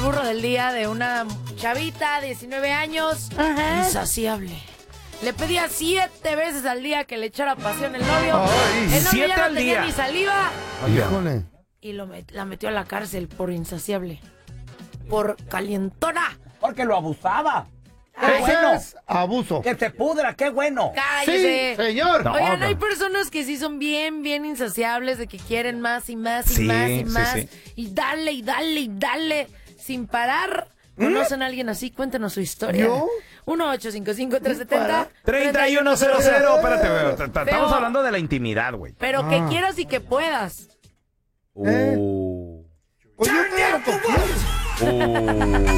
churro del día de una chavita, 19 años, insaciable. Le pedía 7 veces al día que le echara pasión el novio. Ay, el novio 7 ya no al tenía día. ni saliva. Híjole. Y la metió a la cárcel por insaciable. Por calientona. Porque lo abusaba. Eso es abuso. Que se pudra, qué bueno. ¡Cállese! Sí, señor. No. Oigan, hay personas que sí son bien insaciables, de que quieren más y más y Sí, más y sí, más. sí. Y dale y dale y dale sin parar. ¿Conocen a alguien así? Cuéntanos su historia. ¿Yo? 1-855-370. 3100. Espérate, güey. Estamos Feo. hablando de la intimidad, güey. Pero que quieras y que puedas. Pues yo te lo toqué.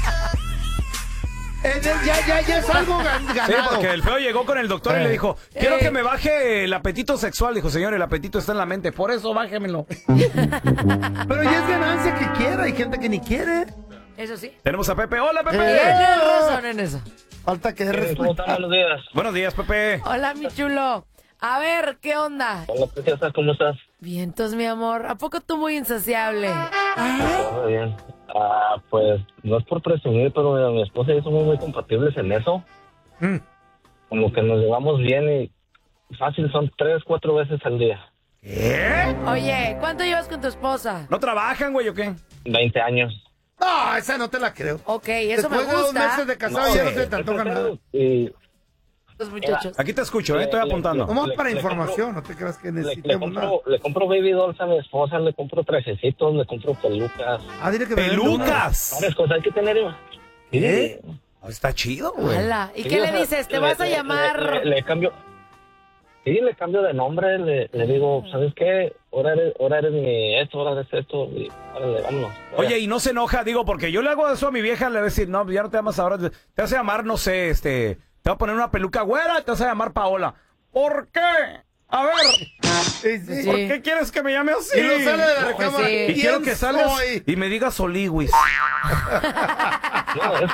Ya es algo ganado. Sí, porque el feo llegó con el doctor y le dijo, quiero que me baje el apetito sexual. Dijo, señor, el apetito está en la mente, por eso bájemelo. Pero ya es ganancia que quiera. Hay gente que ni quiere. Eso sí. Tenemos a Pepe. ¡Hola, Pepe! Tienes razón en eso. Falta que ¿Cómo están? respetar. Buenos días. Buenos días, Pepe. Hola, mi chulo. A ver, ¿qué onda? Hola, preciosa, ¿cómo estás? Vientos, mi amor. ¿A poco tú muy insaciable? Todo bien. Pues no es por presumir, pero mi esposa y yo somos muy compatibles en eso. Como que nos llevamos bien y fácil son 3, 4 veces al día. ¿Qué? Oye, ¿cuánto llevas con tu esposa? ¿No trabajan, güey, o qué? 20 años. No, esa no te la creo. Ok, eso Después me de 2 gusta. meses de casado No, ya no sí. se te antoja nada. Y Los muchachos. Aquí te escucho, estoy apuntando. Nomás Le- para le información, no te creas que le necesitemos nada. compro baby dolls a mi esposa, le compro trajecitos, le compro pelucas. Ah, dile que me vende ¡Pelucas! Varias cosas hay que tener. ¿Eh? Está chido, güey. Hola. ¿Y Sí, qué o le sea, dices? ¿Te vas a llamar? Le cambio. Sí, le cambio de nombre, le digo, ¿sabes qué? Ahora eres mi esto, ahora eres esto, y órale, vámonos. Oye, y no se enoja, digo, porque yo le hago eso a mi vieja, le voy a decir, no, ya no te llamas ahora, te vas a llamar, no sé, te voy a poner una peluca güera, te vas a llamar Paola. ¿Por qué? A ver, Sí, sí. ¿por qué quieres que me llame así? Y no sale de la Pues recámara. sí. Y quiero que ¿Quién salgas soy? y me digas Soliwis. No, es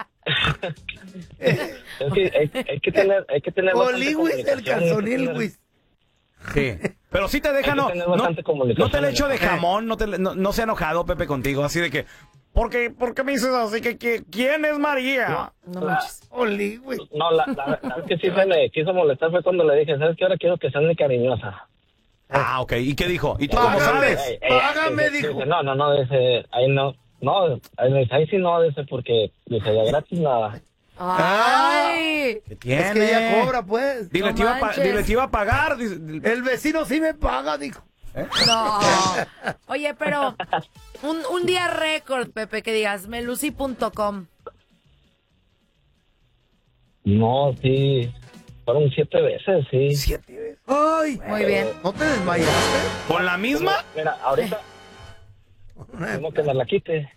que hay que tener bastante Oliwis, el comunicación, calzonilwis. Sí. Pero sí te deja, Hay que no, tener no, bastante comunicación no te le en echo de eso. jamón, no se ha enojado Pepe contigo, así de que, ¿por qué me dices así? ¿Quién es María? No manches. Oliwis. No, la vez que sí se me quiso molestar fue cuando le dije, ¿sabes qué? Ahora quiero que seas muy cariñosa. Ah, ok, ¿y qué dijo? ¿Y tú cómo Págame. sabes? Págame, dice, dijo. No, dice, ahí no, ahí me dice, ahí sí no, dice, porque, dice, de gratis nada. ¡Ay! ¿Qué tiene? Es que ella cobra, pues. Dile, No te iba a manches. dile, te iba a pagar. Dice, El vecino sí me paga, dijo. No. Oye, pero un día récord, Pepe, que digas, meluci.com. No, sí, fueron 7 veces, sí. 7 veces. Ay. Muy bien. ¿No te desmayaste? ¿Con la misma? Mira, ahorita, tengo que me la quite.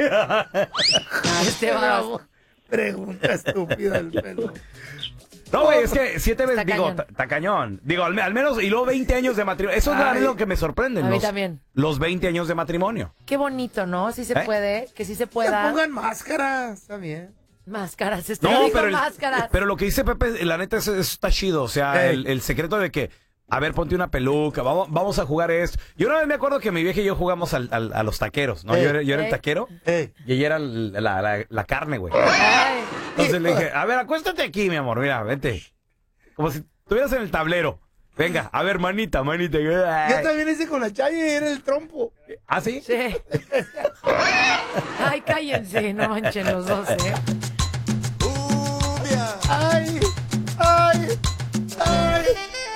Este va. Pregunta estúpida del pelo. No, güey, es que 7 veces, Está digo, cañón. está cañón. Digo, al menos, y luego 20 años de matrimonio. Eso es Ay. lo que me sorprende. A mí también. Los 20 años de matrimonio. Qué bonito, ¿no? Si se ¿Eh? puede, que sí se Que pueda. pongan máscaras, está bien. Máscaras, No, dijo pero, máscaras. pero lo que dice Pepe, la neta, eso está chido. O sea, el secreto de que, a ver, ponte una peluca, vamos a jugar esto. Yo una vez me acuerdo que mi vieja y yo jugamos a los taqueros, ¿no? Yo era el taquero y ella era la carne, güey. Ay, Entonces le dije, a ver, acuéstate aquí, mi amor, mira, vente. Como si estuvieras en el tablero. Venga, a ver, manita. Yo también hice con la Chayo y era el trompo. ¿Ah, sí? sí. Ay, cállense, no manchen los dos, ¿eh? Ay, ay, ay.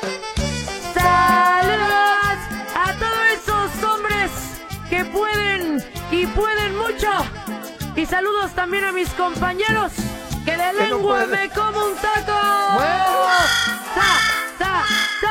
¡Saludos a todos esos hombres que pueden y pueden mucho! Y saludos también a mis compañeros que de Que no lengua pueden. me como un taco. Bueno. ¡Sa, sa, sa!